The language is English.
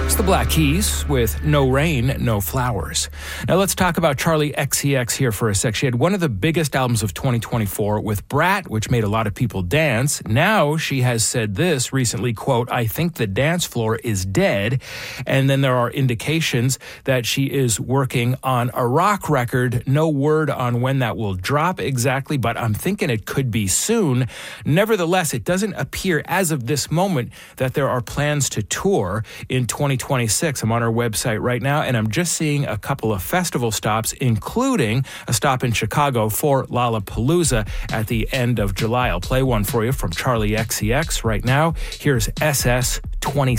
The Black Keys with No Rain, No Flowers. Now let's talk about Charli XCX here for a sec. She had one of the biggest albums of 2024 with Brat, which made a lot of people dance. Now she has said this recently, quote, "I think the dance floor is dead." And then there are indications that she is working on a rock record. No word on when that will drop exactly, but I'm thinking it could be soon. Nevertheless, it doesn't appear as of this moment that there are plans to tour in 2026. I'm on our website right now, and I'm just seeing a couple of festival stops, including a stop in Chicago for Lollapalooza at the end of July. I'll play one for you from Charli XCX right now. Here's SS 27.